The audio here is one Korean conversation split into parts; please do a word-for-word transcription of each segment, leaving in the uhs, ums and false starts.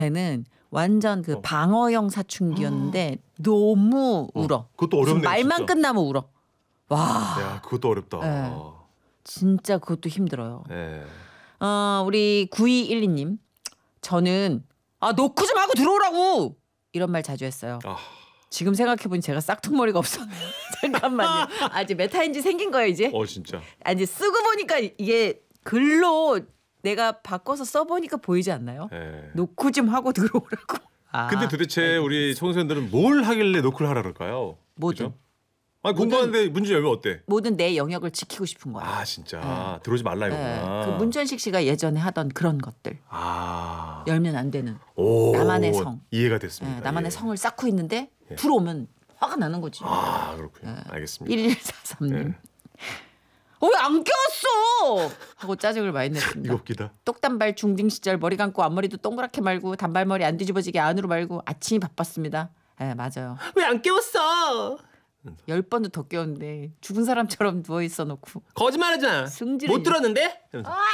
걔는 완전 그 어. 방어형 사춘기였는데 너무 어, 울어. 그것도 어렵네. 말만 진짜. 끝나면 울어. 와. 야, 그것도 어렵다. 네. 진짜 그것도 힘들어요. 네. 어, 우리 구이일이 님. 저는 아 노크 좀 하고 들어오라고 이런 말 자주 했어요. 아, 지금 생각해보니 제가 싹퉁머리가 없어. 잠깐만요. 아 이제 메타인지 생긴 거예요 이제. 어 진짜. 아 이제 쓰고 보니까 이게 글로 내가 바꿔서 써보니까 보이지 않나요? 네. 노크 좀 하고 들어오라고. 아, 근데 도대체 우리 청소년들은 뭘 하길래 노크를 하라 그럴까요? 뭐든. 그죠? 아니 공부하는데 문제 열면 어때? 모든 내 영역을 지키고 싶은 거야. 아 진짜 들어오지 말라 네. 이거구나. 그 문전식 씨가 예전에 하던 그런 것들 아. 열면 안 되는 오, 나만의 성. 이해가 네, 됐습니다. 나만의 예. 성을 쌓고 있는데 예. 들어오면 화가 나는 거지. 아 그렇군요. 알겠습니다. 일일사삼 님. 네. 어, 왜 안 꼈어? 하고 짜증을 많이 냈습니다. 이거 웃기다. 똑단발 중딩 시절 머리 감고 앞머리도 동그랗게 말고 단발머리 안 뒤집어지게 안으로 말고 아침이 바빴습니다. 예, 맞아요. 왜 안 깨웠어? 열 번도 더 깨웠는데 죽은 사람처럼 누워 있어 놓고 거짓말하잖아. 승질을 못 들었는데?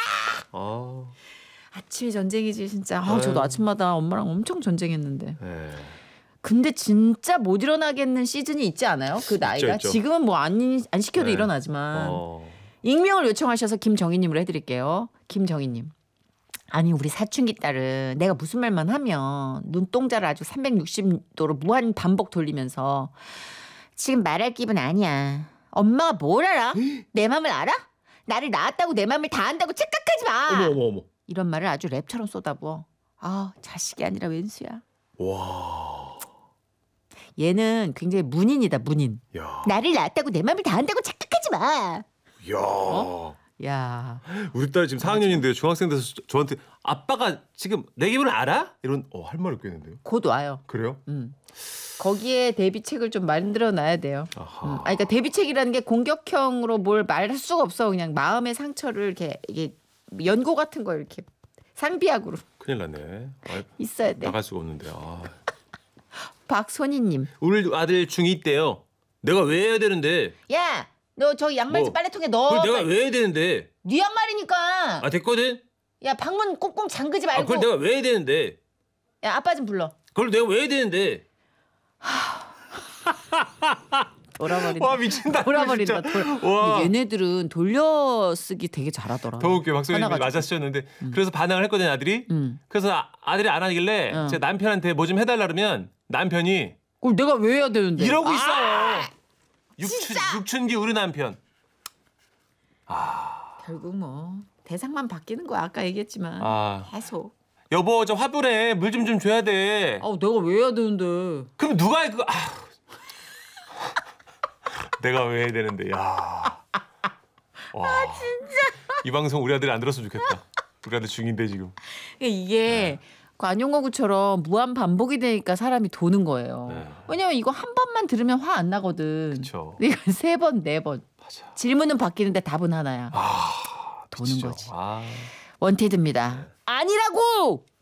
아. 아침이 전쟁이지 진짜. 아, 저도 아유. 아침마다 엄마랑 엄청 전쟁했는데. 네. 근데 진짜 못 일어나겠는 시즌이 있지 않아요? 그 나이가 있죠. 지금은 뭐 안 안 시켜도 네. 일어나지만. 어. 익명을 요청하셔서 김정희님으로 해드릴게요. 김정희님. 아니 우리 사춘기 딸은 내가 무슨 말만 하면 눈동자를 아주 삼백육십 도로 무한 반복 돌리면서 지금 말할 기분 아니야. 엄마가 뭘 알아? 내 맘을 알아? 나를 낳았다고 내 맘을 다 안다고 착각하지 마. 어머 어머 어머. 이런 말을 아주 랩처럼 쏟아부어. 아 자식이 아니라 웬수야. 와. 얘는 굉장히 문인이다 문인. 야. 나를 낳았다고 내 맘을 다 안다고 착각하지 마. 야. 어? 야. 우리 딸 지금 사 학년인데 중학생 돼서 저- 저한테 아빠가 지금 내 기분을 알아? 이런 어, 할 말을 꿰는데요. 곧 와요. 그래요? 음. 거기에 대비책을 좀 만들어 놔야 돼요. 아하. 음. 아, 그러니까 대비책이라는 게 공격형으로 뭘 말할 수가 없어. 그냥 마음의 상처를 이렇게 이게 연고 같은 거 이렇게 상비약으로 큰일 났네. 아, 있어야 돼. 나갈 수가 없는데. 아. 박선희님. 우리 아들 중이 때요. 내가 왜 해야 되는데? 야, 너 저 양말지 뭐? 빨래통에 넣어. 그걸 내가 왜 해야 되는데? 네 양말이니까. 아 됐거든? 야, 방문 꽁꽁 잠그지 아 말고. 그걸 내가 왜 해야 되는데? 야, 아빠 좀 불러. 그걸 내가 왜 해야 되는데? 돌아버린다. 와 미친다. 돌아버린다. 진짜. 돌... 와. 근데 얘네들은 돌려쓰기 되게 잘하더라. 더 웃겨. 박선생님이 화나가지고. 맞았셨는데 그래서 반항을 했거든요 아들이. 음. 그래서 아, 아들이 안 하길래 어. 제 남편한테 뭐 좀 해달라 그러면 남편이 그걸 내가 왜 해야 되는데? 이러고 아, 있어요. 육춘, 육춘기 우리 남편. 결국 뭐 대상만 바뀌는 거야. 아까 얘기했지만 아. 계속. 여보 저 화분에 물 좀 좀 줘야 돼. 아, 내가 왜 해야 되는데? 그럼 누가 해 그거. 아. 내가 왜 해야 되는데. 야. 와. 아 진짜. 이 방송 우리 아들이 안 들었으면 좋겠다. 우리 아들 중인데 지금. 이게 그 안용거구처럼 무한 반복이 되니까 사람이 도는 거예요. 네. 왜냐면 이거 한 번만 들으면 화 안 나거든. 그쵸. 이거 세 번, 네 번. 맞아. 질문은 바뀌는데 답은 하나야. 아. 도는 미치죠. 거지. 아. 원태드입니다. 아니라고!